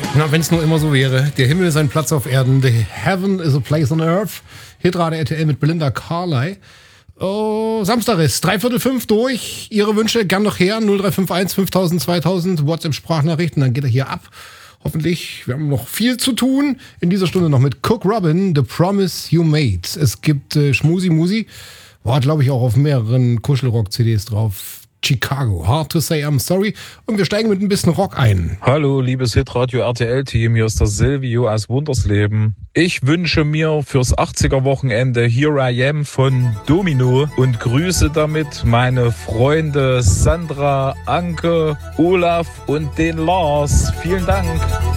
Na, wenn es nur immer so wäre. Der Himmel ist ein Platz auf Erden. The Heaven is a place on earth. Hitrade RTL mit Belinda Carlisle. Oh, Samstag ist 4:45 durch. Ihre Wünsche gern noch her. 0351 5000 2000 WhatsApp-Sprachnachrichten. Dann geht er hier ab. Hoffentlich. Wir haben noch viel zu tun. In dieser Stunde noch mit Cook Robin, The Promise You Made. Es gibt Schmusi Musi. War, glaube ich, auch auf mehreren Kuschelrock-CDs drauf. Chicago, Hard to Say I'm Sorry. Und wir steigen mit ein bisschen Rock ein. Hallo, liebes Hitradio RTL-Team, hier ist der Silvio aus Wundersleben. Ich wünsche mir fürs 80er-Wochenende Here I Am von Domino und grüße damit meine Freunde Sandra, Anke, Olaf und den Lars. Vielen Dank.